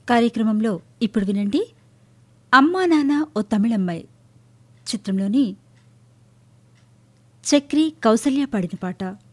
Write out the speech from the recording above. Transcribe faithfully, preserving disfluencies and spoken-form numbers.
కార్యక్రమంలో ఇప్పుడు వినండి అమ్మా నాన్న ఓ తమిళమ్మాయి చిత్రంలోని చక్రి కౌసల్య పాడిన పాట.